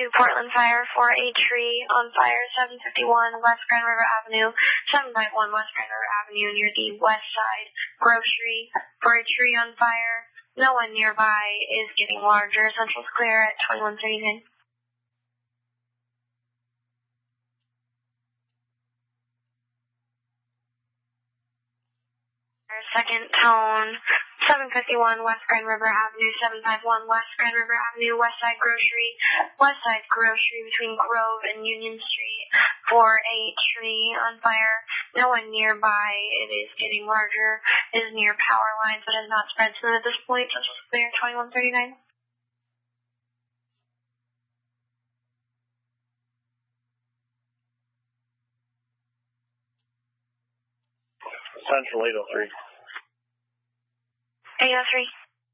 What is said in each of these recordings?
Portland Fire for a tree on fire, 751 West Grand River Avenue, 751 West Grand River Avenue near the West Side Grocery for a tree on fire. No one nearby is getting larger. Central's clear at 2139. Second tone, 751 West Grand River Avenue, 751 West Grand River Avenue, West Side Grocery between Grove and Union Street for a tree on fire. No one nearby. It is getting larger. It is near power lines, but has not spread smooth at this point. Central's clear, 2139. Central 803. 803.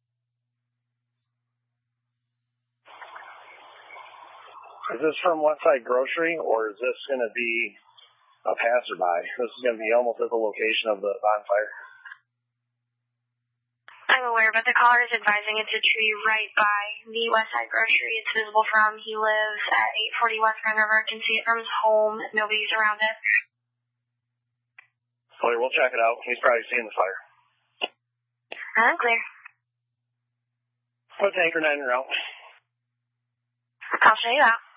Is this from Westside Grocery, or is this going to be a passerby? This is going to be almost at the location of the bonfire. I'm aware, but the caller is advising it's a tree right by the Westside Grocery. It's visible from, he lives at 840 West Grand River. Can see it from his home. Nobody's around it. Clear, we'll check it out. He's probably seeing the fire. Clear. Put Anchor 9 route. I'll show you out.